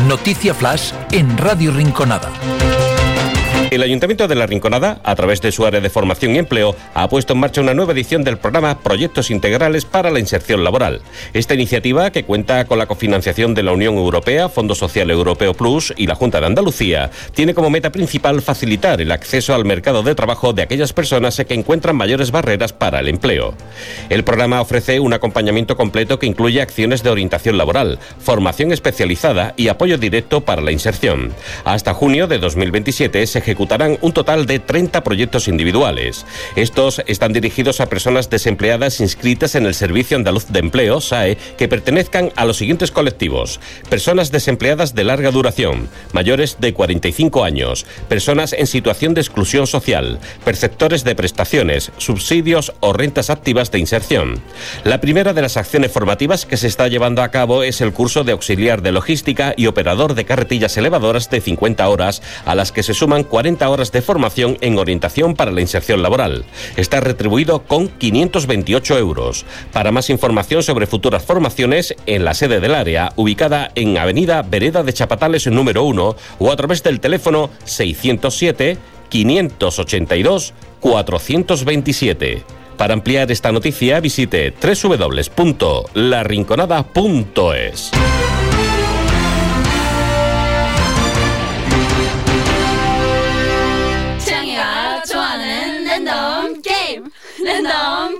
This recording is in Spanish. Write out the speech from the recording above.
Noticia Flash en Radio Rinconada. El Ayuntamiento de La Rinconada, a través de su área de formación y empleo, ha puesto en marcha una nueva edición del programa Proyectos Integrales para la Inserción Laboral. Esta iniciativa, que cuenta con la cofinanciación de la Unión Europea, Fondo Social Europeo Plus y la Junta de Andalucía, tiene como meta principal facilitar el acceso al mercado de trabajo de aquellas personas que encuentran mayores barreras para el empleo. El programa ofrece un acompañamiento completo que incluye acciones de orientación laboral, formación especializada y apoyo directo para la inserción. Hasta junio de 2027 se ejecutarán un total de 30 proyectos individuales. Estos están dirigidos a personas desempleadas inscritas en el Servicio Andaluz de Empleo, SAE, que pertenezcan a los siguientes colectivos: personas desempleadas de larga duración, mayores de 45 años, personas en situación de exclusión social, perceptores de prestaciones, subsidios o rentas activas de inserción. La primera de las acciones formativas que se está llevando a cabo es el curso de auxiliar de logística y operador de carretillas elevadoras de 50 horas, a las que se suman 40 horas de formación en orientación para la inserción laboral. Está retribuido con 528 euros. Para más información sobre futuras formaciones, en la sede del área, ubicada en Avenida Vereda de Chapatales número 1, o a través del teléfono 607 582 427. Para ampliar esta noticia, visite www.larinconada.es.